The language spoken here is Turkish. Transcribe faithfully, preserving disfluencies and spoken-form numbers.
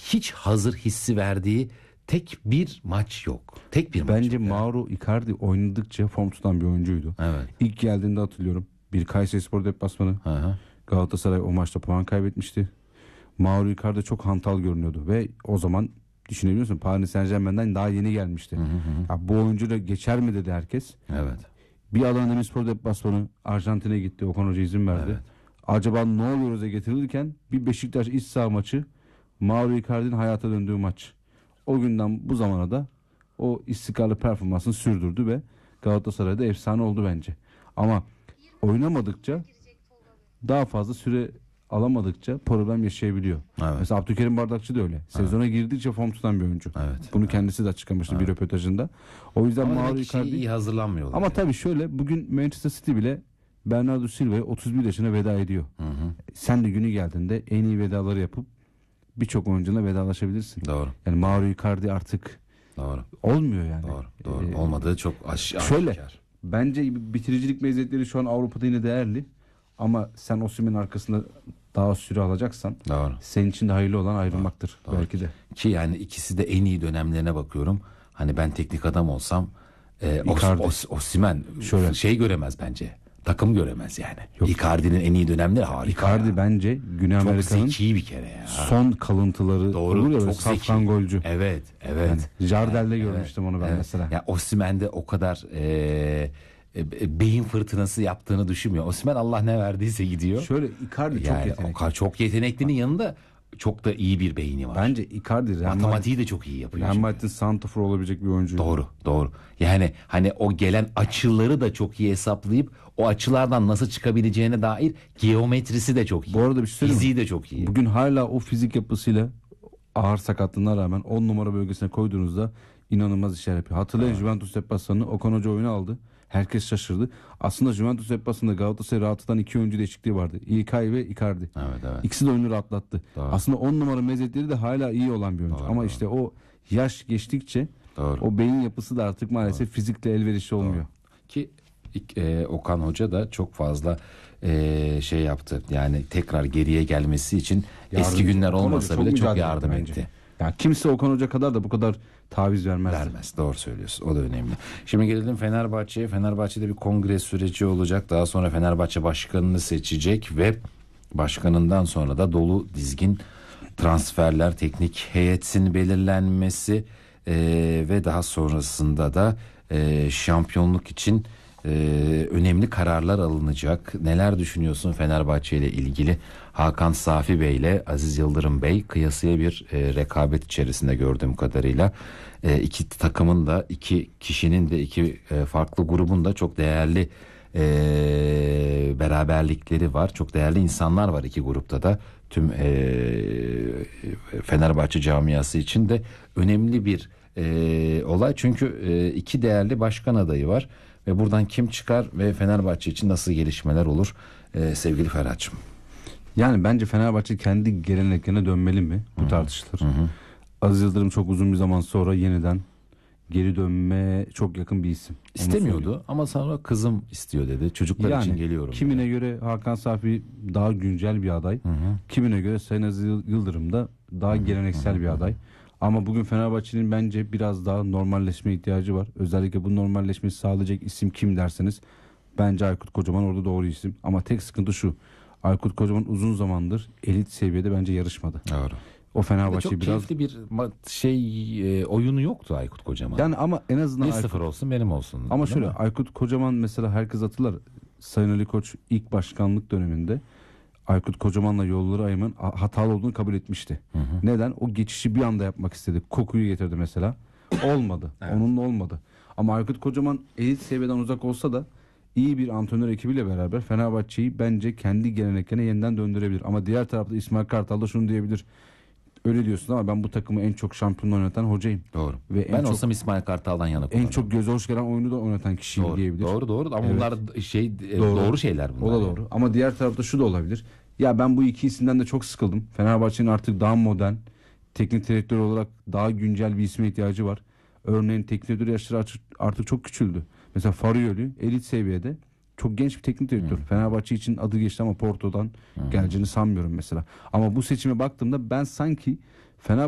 hiç hazır hissi verdiği tek bir maç yok. Tek bir maç Bence yok. Mauro Icardi oynadıkça form tutan bir oyuncuydu. Evet. İlk geldiğinde hatırlıyorum. Bir Kayserispor deplasmanı. Hı hı. Galatasaray o maçta puan kaybetmişti. Mauro Icardi çok hantal görünüyordu ve o zaman düşünebiliyor musun? Paris Saint-Germain'den daha yeni gelmişti. Hı hı hı. Ya bu oyuncu da geçer mi dedi herkes. Evet. Bir Adana Demirspor deplasmanı Arjantin'e gitti. Okan Hoca izin verdi. Evet. Acaba ne oluyoruz'a getirilirken bir Beşiktaş iç saha maçı, Mauro Icardi'nin hayata döndüğü maç. O günden bu zamana da o istikrarlı performansını sürdürdü ve Galatasaray'da efsane oldu bence. Ama oynamadıkça, daha fazla süre alamadıkça problem yaşayabiliyor. Evet. Mesela Abdülkerim Bardakçı da öyle. Sezona girdikçe form tutan bir oyuncu. Evet. Bunu Evet. kendisi de açıklamıştı Evet. bir röportajında. O yüzden Ama Mauro demek ki şey Icardi... iyi hazırlanmıyorlar. Ama yani. tabii şöyle, bugün Manchester City bile Bernardo Silva'ya otuz bir yaşına veda ediyor. Hı hı. Sen de günü geldiğinde en iyi vedaları yapıp birçok oyuncuyla vedalaşabilirsin. Doğru. Yani Mauro Icardi artık Doğru. olmuyor yani. Doğru. Doğru. Ee, Olmadığı çok aşikar. Şöyle, bence bitiricilik meziyetleri şu an Avrupa'da yine değerli. Ama sen Osimhen'in arkasında daha süre alacaksan Doğru. senin için de hayırlı olan ayrılmaktır Doğru. belki de. Ki yani ikisi de en iyi dönemlerine bakıyorum. Hani ben teknik adam olsam e, Icardi. Os, Os, Osimhen Şöyle. şey göremez bence. Takım göremez yani. Yok. Icardi'nin en iyi dönemleri harika. Icardi ya. bence Güney Çok Amerika'nın zeki bir kere ya. son kalıntıları Doğru. olur ya, Çok böyle zeki. safran golcü. Evet. Evet. Yani Jardel'de Evet, görmüştüm onu ben evet. mesela. Ya Osimhen'de o kadar e, e, beyin fırtınası yaptığını düşünmüyor. Osimhen Allah ne verdiyse gidiyor. Şöyle, Icardi çok yani yetenekli. o kadar çok yeteneklinin yanında çok da iyi bir beyni var. Bence Icardi Real Matematiği de çok iyi yapıyor. Real çünkü. Madrid'in santrafor olabilecek bir oyuncu. Doğru, doğru. Yani hani o gelen açıları da çok iyi hesaplayıp o açılardan nasıl çıkabileceğine dair geometrisi de çok iyi. Bu arada bir şey söyleyeyim mi? Fiziği de çok iyi. Bugün hala o fizik yapısıyla ağır sakatlığına rağmen on numara bölgesine koyduğunuzda inanılmaz işler yapıyor. Hatırlayın, evet. Juventus deplasmanını Okan Hoca oyunu aldı. Herkes şaşırdı. Aslında Juventus deplasmanında Galatasaray rahatlatan iki oyuncu değişikliği vardı. İlkay ve Icardi. Evet, evet. İkisi de oyunu rahatlattı. Doğru. Aslında on numara meziyetleri de hala iyi olan bir oyuncu. Doğru, Ama doğru. işte o yaş geçtikçe Doğru. o beyin yapısı da artık maalesef Doğru. fizikle elverişli olmuyor. Ki e, Okan Hoca da çok fazla e, şey yaptı. Yani tekrar geriye gelmesi için Yardımcı. eski günler Okan olmasa Hoca bile çok mücadele yardım bence. etti. Ya kimse Okan Hoca kadar da bu kadar taviz vermez. Vermez. Doğru söylüyorsun. O da önemli. Şimdi gelelim Fenerbahçe'ye. Fenerbahçe'de bir kongre süreci olacak. Daha sonra Fenerbahçe başkanını seçecek ve başkanından sonra da dolu dizgin transferler, teknik heyetin belirlenmesi e, ve daha sonrasında da e, şampiyonluk için e, önemli kararlar alınacak. Neler düşünüyorsun Fenerbahçe ile ilgili? Hakan Safi Bey ile Aziz Yıldırım Bey kıyasıya bir e, rekabet içerisinde gördüğüm kadarıyla. E, iki takımın da, iki kişinin de, iki e, farklı grubun da çok değerli e, beraberlikleri var. Çok değerli insanlar var iki grupta da. Tüm e, Fenerbahçe camiası için de önemli bir e, olay. Çünkü e, iki değerli başkan adayı var. Ve buradan kim çıkar ve Fenerbahçe için nasıl gelişmeler olur e, sevgili Ferhat'cığım? Yani bence Fenerbahçe kendi geleneklerine dönmeli mi? Bu Hı-hı. tartışılır. Hı-hı. Aziz Yıldırım çok uzun bir zaman sonra yeniden geri dönme çok yakın bir isim. Onu İstemiyordu söyleyeyim. ama sonra kızım istiyor dedi. Çocuklar Yani için geliyorum. kimine dedi. göre Hakan Safi daha güncel bir aday. Hı-hı. Kimine göre Sayın Aziz Yıldırım da daha Hı-hı. geleneksel Hı-hı. bir aday. Ama bugün Fenerbahçe'nin bence biraz daha normalleşme ihtiyacı var. Özellikle bu normalleşmeyi sağlayacak isim kim derseniz bence Aykut Kocaman orada doğru isim. Ama tek sıkıntı şu: Aykut Kocaman uzun zamandır elit seviyede bence yarışmadı. Doğru. O Fenerbahçe Çok biraz keyifli bir ma- şey e, oyunu yoktu Aykut Kocaman. yani, ama en azından bir Aykut, sıfır olsun benim olsun. ama değil şöyle mi? Aykut Kocaman mesela herkes hatırlar. Sayın Ali Koç ilk başkanlık döneminde Aykut Kocaman'la yolları ayırmanın hatalı olduğunu kabul etmişti. Hı hı. Neden? O geçişi bir anda yapmak istedi. Kokuyu getirdi mesela. Olmadı. Evet. Onunla olmadı. Ama Aykut Kocaman elit seviyeden uzak olsa da iyi bir antrenör ekibiyle beraber Fenerbahçe'yi bence kendi geleneklerine yeniden döndürebilir. Ama diğer tarafta İsmail Kartal da şunu diyebilir: öyle diyorsun ama ben bu takımı en çok şampiyonluğu oynatan hocayım. Doğru. Ve en ben çok, olsam İsmail Kartal'dan yana en kullanırım. çok göze hoş gelen oyunu da oynatan kişiyim Doğru, diyebilir. doğru doğru ama Evet. bunlar şey e, Doğru. doğru. şeyler bunlar. O da yani. doğru. Ama diğer tarafta şu da olabilir: ya ben bu iki isimden de çok sıkıldım. Fenerbahçe'nin artık daha modern, teknik direktör olarak daha güncel bir isme ihtiyacı var. Örneğin teknik direktör yaşları artık çok küçüldü. Mesela Farioli elit seviyede çok genç bir teknik direktör. Hı. Fenerbahçe için adı geçti ama Porto'dan Hı. geleceğini sanmıyorum mesela. Ama bu seçime baktığımda ben sanki Fenerbahçe